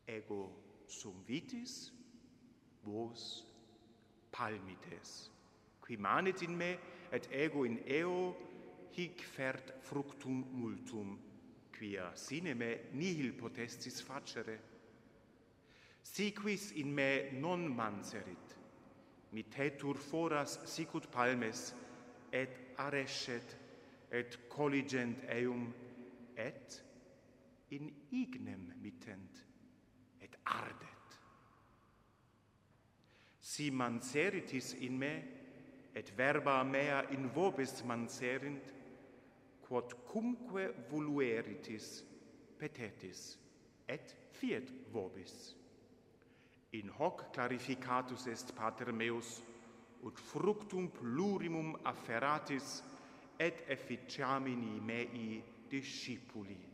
ego sum vitis, vos palmites, qui manet in me, et ego in eo, hic fert fructum multum, quia sine me nihil potestis facere. Si quis in me non manserit, mitetur foras sicut palmes, et arescet, et colligent eum, et in ignem mittent, et ardet. Si manseritis in me, et verba mea in vobis manserint, quod cumque volueritis, petetis, et fiet vobis. In hoc clarificatus est pater meus, ut fructum plurimum afferatis, et efficiamini mei discipuli.